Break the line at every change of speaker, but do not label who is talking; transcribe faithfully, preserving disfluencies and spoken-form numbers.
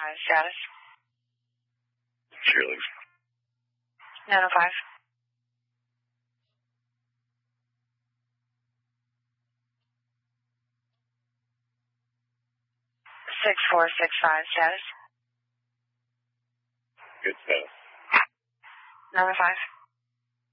five, status.
Cheerleaders.
nine oh five. six four six five, status.
Good status.
nine oh five.